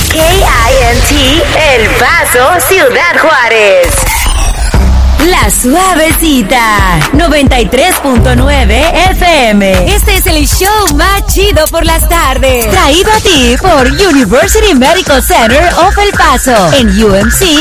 KINT El Paso, Ciudad Juárez. La Suavecita, 93.9 FM. Este es el show más chido por las tardes. Traído a ti por University Medical Center of El Paso, en UMC